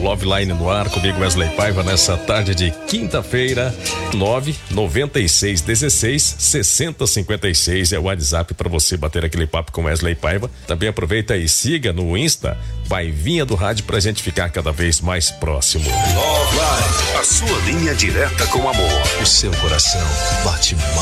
Love Line no ar, comigo Wesley Paiva nessa tarde de quinta-feira. 996166056 é o WhatsApp para você bater aquele papo com Wesley Paiva. Também aproveita e siga no Insta Paivinha do Rádio pra gente ficar cada vez mais próximo. Love Line, a sua linha direta com amor. O seu coração bate mais.